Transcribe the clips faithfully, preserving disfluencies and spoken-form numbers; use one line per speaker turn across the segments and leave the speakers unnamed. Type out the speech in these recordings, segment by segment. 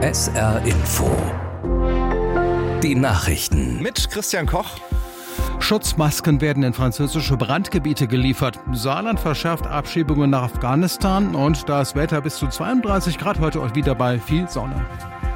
S R Info. Die Nachrichten.
Mit Christian Koch.
Schutzmasken werden in französische Brandgebiete geliefert. Saarland verschärft Abschiebungen nach Afghanistan und das Wetter bis zu zweiunddreißig Grad heute und wieder bei viel Sonne.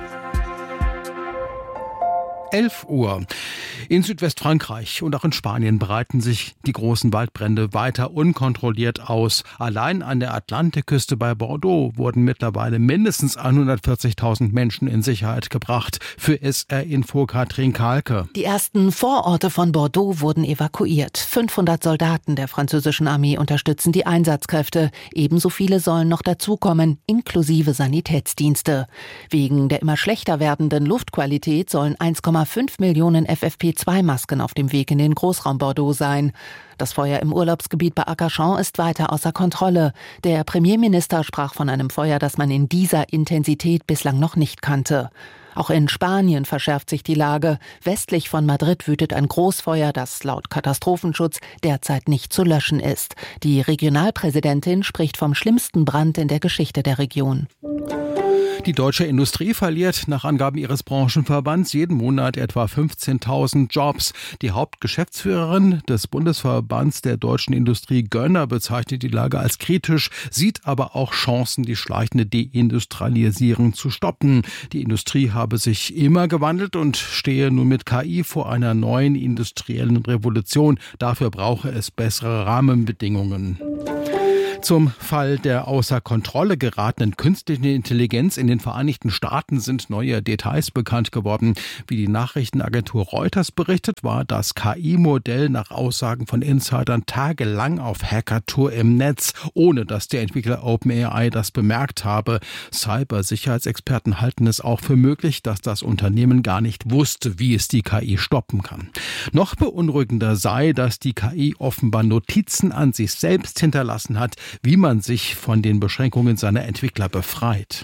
elf Uhr. In Südwestfrankreich und auch in Spanien breiten sich die großen Waldbrände weiter unkontrolliert aus. Allein an der Atlantikküste bei Bordeaux wurden mittlerweile mindestens hundertvierzigtausend Menschen in Sicherheit gebracht. Für S R-Info Katrin Kahlke.
Die ersten Vororte von Bordeaux wurden evakuiert. fünfhundert Soldaten der französischen Armee unterstützen die Einsatzkräfte. Ebenso viele sollen noch dazukommen, inklusive Sanitätsdienste. Wegen der immer schlechter werdenden Luftqualität sollen eins Komma fünf Millionen F F P zwei Masken auf dem Weg in den Großraum Bordeaux sein. Das Feuer im Urlaubsgebiet bei Arcachon ist weiter außer Kontrolle. Der Premierminister sprach von einem Feuer, das man in dieser Intensität bislang noch nicht kannte. Auch in Spanien verschärft sich die Lage. Westlich von Madrid wütet ein Großfeuer, das laut Katastrophenschutz derzeit nicht zu löschen ist. Die Regionalpräsidentin spricht vom schlimmsten Brand in der Geschichte der Region.
Die deutsche Industrie verliert nach Angaben ihres Branchenverbands jeden Monat etwa fünfzehntausend Jobs. Die Hauptgeschäftsführerin des Bundesverbands der deutschen Industrie, Gönner, bezeichnet die Lage als kritisch, sieht aber auch Chancen, die schleichende Deindustrialisierung zu stoppen. Die Industrie habe sich immer gewandelt und stehe nun mit K I vor einer neuen industriellen Revolution. Dafür brauche es bessere Rahmenbedingungen. Zum Fall der außer Kontrolle geratenen künstlichen Intelligenz in den Vereinigten Staaten sind neue Details bekannt geworden. Wie die Nachrichtenagentur Reuters berichtet, war das K I-Modell nach Aussagen von Insidern tagelang auf Hackertour im Netz, ohne dass der Entwickler OpenAI das bemerkt habe. Cybersicherheitsexperten halten es auch für möglich, dass das Unternehmen gar nicht wusste, wie es die K I stoppen kann. Noch beunruhigender sei, dass die K I offenbar Notizen an sich selbst hinterlassen hat, wie man sich von den Beschränkungen seiner Entwickler befreit.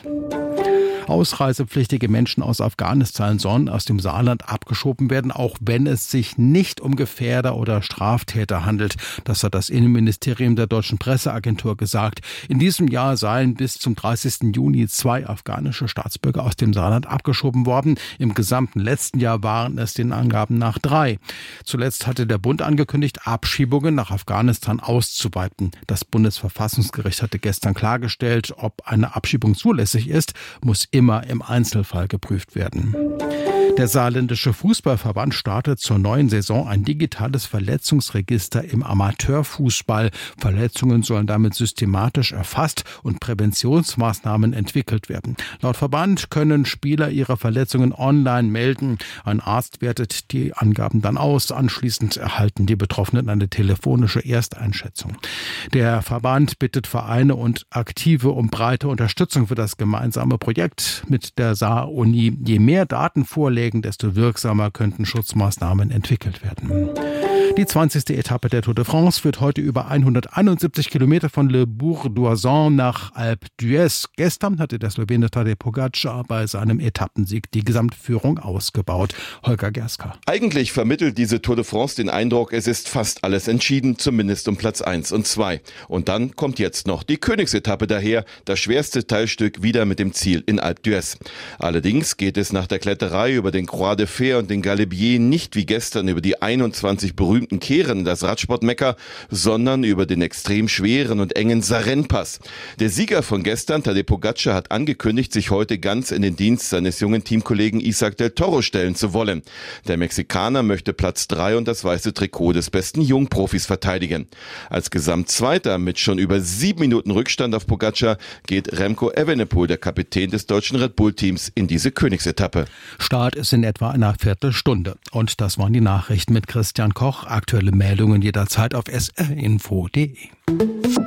Ausreisepflichtige Menschen aus Afghanistan sollen aus dem Saarland abgeschoben werden, auch wenn es sich nicht um Gefährder oder Straftäter handelt. Das hat das Innenministerium der deutschen Presseagentur gesagt. In diesem Jahr seien bis zum dreißigsten Juni zwei afghanische Staatsbürger aus dem Saarland abgeschoben worden. Im gesamten letzten Jahr waren es den Angaben nach drei. Zuletzt hatte der Bund angekündigt, Abschiebungen nach Afghanistan auszuweiten. Das Bundesverfassungsgericht hatte gestern klargestellt, ob eine Abschiebung zulässig ist, muss immer im Einzelfall geprüft werden. Der saarländische Fußballverband startet zur neuen Saison ein digitales Verletzungsregister im Amateurfußball. Verletzungen sollen damit systematisch erfasst und Präventionsmaßnahmen entwickelt werden. Laut Verband können Spieler ihre Verletzungen online melden. Ein Arzt wertet die Angaben dann aus. Anschließend erhalten die Betroffenen eine telefonische Ersteinschätzung. Der Verband bittet Vereine und Aktive um breite Unterstützung für das gemeinsame Projekt mit der Saar-Uni. Je mehr Daten vorlegen, desto wirksamer könnten Schutzmaßnahmen entwickelt werden. Die zwanzigste Etappe der Tour de France führt heute über hunderteinundsiebzig Kilometer von Le Bourg-d'Oisans nach Alpe d'Huez. Gestern hatte der Slowene Tadej Pogačar bei seinem Etappensieg die Gesamtführung ausgebaut. Holger Gerska.
Eigentlich vermittelt diese Tour de France den Eindruck, es ist fast alles entschieden, zumindest um Platz eins und zwei. Und dann kommt jetzt noch die Königsetappe daher, das schwerste Teilstück wieder mit dem Ziel in Alpe d'Huez. Allerdings geht es nach der Kletterei über den Croix de Fer und den Galibier nicht wie gestern über die einundzwanzig berühmten Kehren in das Radsportmekka, sondern über den extrem schweren und engen Sarren-Pass. Der Sieger von gestern, Tadej Pogačar, hat angekündigt, sich heute ganz in den Dienst seines jungen Teamkollegen Isaac del Toro stellen zu wollen. Der Mexikaner möchte Platz drei und das weiße Trikot des besten Jungprofis verteidigen. Als Gesamtzweiter mit schon über sieben Minuten Rückstand auf Pogačar geht Remco Evenepoel, der Kapitän des deutschen Red Bull-Teams, in diese Königsetappe.
Start ist in etwa einer Viertelstunde. Und das waren die Nachrichten mit Christian Koch. Aktuelle Meldungen jederzeit auf s r info punkt d e.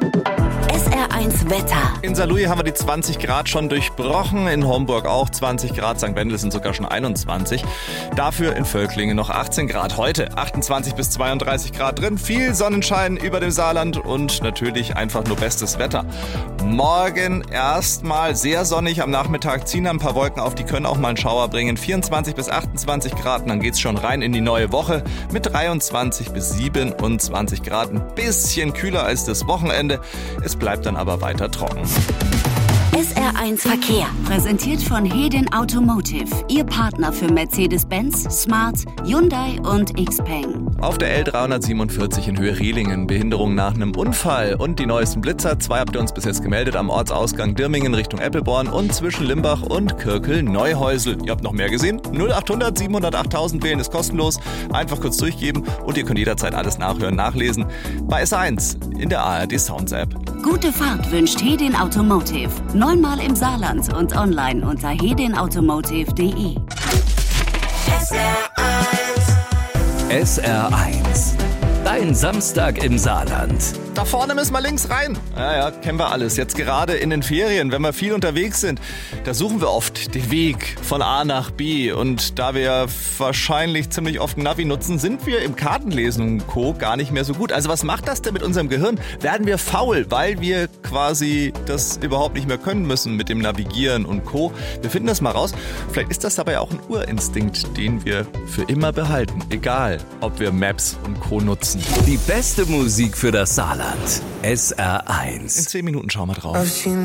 S R eins Wetter.
In Saarlouis haben wir die zwanzig Grad schon durchbrochen, in Homburg auch zwanzig Grad, Sankt Wendel sind sogar schon einundzwanzig. Dafür in Völklingen noch achtzehn Grad. Heute achtundzwanzig bis zweiunddreißig Grad drin, viel Sonnenschein über dem Saarland und natürlich einfach nur bestes Wetter. Morgen erstmal sehr sonnig, am Nachmittag ziehen ein paar Wolken auf, die können auch mal einen Schauer bringen. vierundzwanzig bis achtundzwanzig Grad und dann geht's schon rein in die neue Woche mit dreiundzwanzig bis siebenundzwanzig Grad. Ein bisschen kühler als das Wochenende. Es bleibt dann aber weiter trocken.
S R eins Verkehr. Präsentiert von Hedin Automotive. Ihr Partner für Mercedes-Benz, Smart, Hyundai und Xpeng.
Auf der L dreihundertsiebenundvierzig in Höhe Rehlingen. Behinderung nach einem Unfall. Und die neuesten Blitzer. Zwei habt ihr uns bis jetzt gemeldet. Am Ortsausgang Dirmingen Richtung Eppelborn und zwischen Limbach und Kirkel-Neuhäusel. Ihr habt noch mehr gesehen? null achthundert siebenhundertacht tausend wählen ist kostenlos. Einfach kurz durchgeben und ihr könnt jederzeit alles nachhören, nachlesen. Bei S eins in der A R D Sounds App.
Gute Fahrt wünscht Hedin Automotive. Neunmal im Saarland und online unter hedin automotive punkt de.
S R eins. Dein Samstag im Saarland.
Da vorne müssen wir links rein. Ja, ja, kennen wir alles. Jetzt gerade in den Ferien, wenn wir viel unterwegs sind, da suchen wir oft den Weg von A nach B. Und da wir wahrscheinlich ziemlich oft Navi nutzen, sind wir im Kartenlesen und Co. gar nicht mehr so gut. Also was macht das denn mit unserem Gehirn? Werden wir faul, weil wir quasi das überhaupt nicht mehr können müssen mit dem Navigieren und Co. Wir finden das mal raus. Vielleicht ist das dabei auch ein Urinstinkt, den wir für immer behalten. Egal, ob wir Maps und Co. nutzen.
Die beste Musik für das Saarland. S R eins.
In zehn Minuten schauen wir drauf.